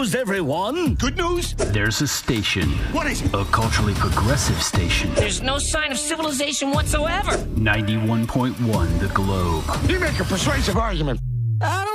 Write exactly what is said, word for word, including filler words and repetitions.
news, everyone. Good news? There's a station. What is it? A culturally progressive station. There's no sign of civilization whatsoever. ninety-one point one The Globe. You make a persuasive argument. I don't